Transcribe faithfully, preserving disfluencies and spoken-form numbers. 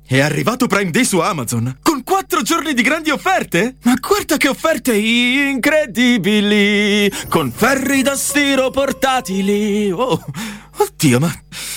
È arrivato Prime Day su Amazon, con quattro giorni di grandi offerte? Ma guarda che offerte incredibili! Con ferri da stiro portatili! Oh, oddio, ma